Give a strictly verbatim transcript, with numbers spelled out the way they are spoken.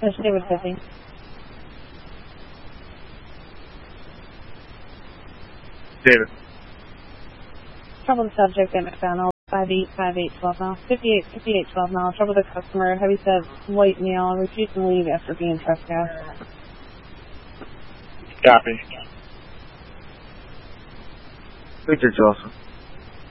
Mister David fifty. David. Trouble the subject at McDonald. five eight five eight twelve now. fifty-eight fifty-eight twelve now. Trouble the customer. Heavy set white male. Refused to leave after being trespassed. Copy. Victor Joseph.